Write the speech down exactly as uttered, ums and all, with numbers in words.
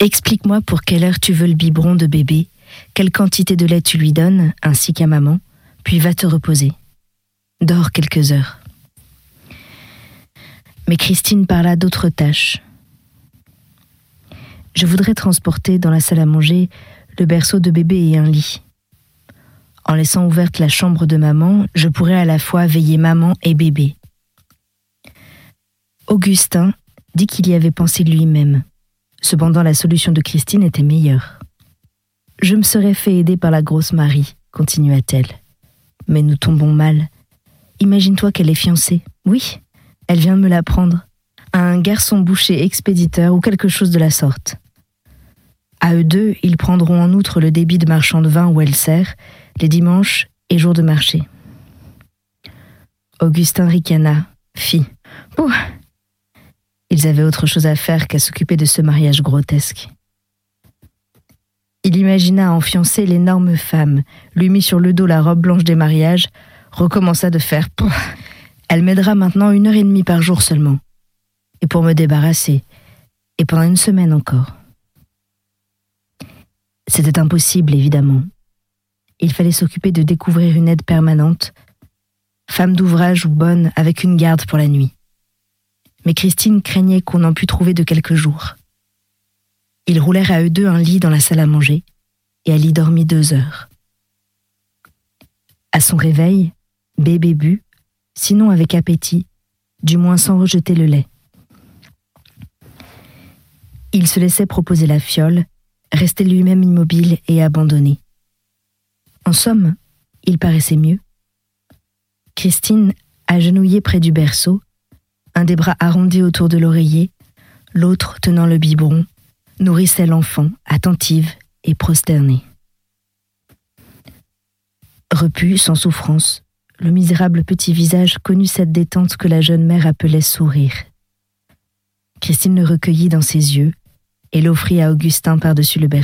Explique-moi pour quelle heure tu veux le biberon de bébé, quelle quantité de lait tu lui donnes, ainsi qu'à maman, puis va te reposer. Dors quelques heures. » Mais Christine parla d'autres tâches. « Je voudrais transporter dans la salle à manger le berceau de bébé et un lit. En laissant ouverte la chambre de maman, je pourrais à la fois veiller maman et bébé. » Augustin dit qu'il y avait pensé lui-même. Cependant, la solution de Christine était meilleure. « Je me serais fait aider par la grosse Marie, continua-t-elle. Mais nous tombons mal. Imagine-toi qu'elle est fiancée. Oui, elle vient de me l'apprendre. À un garçon boucher expéditeur ou quelque chose de la sorte. À eux deux, ils prendront en outre le débit de marchand de vin où elle sert, les dimanches et jours de marché. » Augustin ricana, fit « Pouh !» Ils avaient autre chose à faire qu'à s'occuper de ce mariage grotesque. Il imagina en fiancée l'énorme femme, lui mit sur le dos la robe blanche des mariages, recommença de faire « Pouh ! Elle m'aidera maintenant une heure et demie par jour seulement. Et pour me débarrasser, et pendant une semaine encore. » C'était impossible, évidemment. Il fallait s'occuper de découvrir une aide permanente, femme d'ouvrage ou bonne avec une garde pour la nuit. Mais Christine craignait qu'on n'en pût trouver de quelques jours. Ils roulèrent à eux deux un lit dans la salle à manger, et elle y dormit deux heures. À son réveil, bébé but, sinon avec appétit, du moins sans rejeter le lait. Il se laissait proposer la fiole, restait lui-même immobile et abandonné. En somme, il paraissait mieux. Christine, agenouillée près du berceau, un des bras arrondis autour de l'oreiller, l'autre tenant le biberon, nourrissait l'enfant, attentive et prosternée. Repu, sans souffrance, le misérable petit visage connut cette détente que la jeune mère appelait sourire. Christine le recueillit dans ses yeux et l'offrit à Augustin par-dessus le berceau.